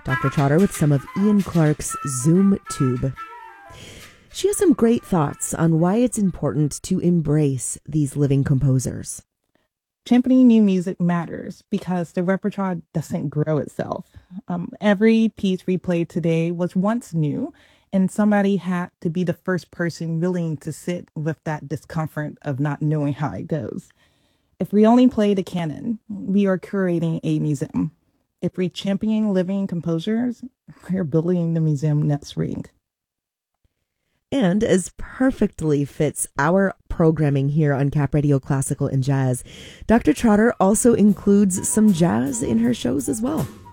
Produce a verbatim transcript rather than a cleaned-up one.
Doctor Trotter with some of Ian Clark's Zoom Tube. She has some great thoughts on why it's important to embrace these living composers. Championing new music matters because the repertoire doesn't grow itself. Um, every piece we played today was once new, and somebody had to be the first person willing to sit with that discomfort of not knowing how it goes. If we only play the canon, we are curating a museum. If we champion living composers, we're building the museum next ring. And as perfectly fits our programming here on Cap Radio Classical and Jazz, Doctor Trotter also includes some jazz in her shows as well.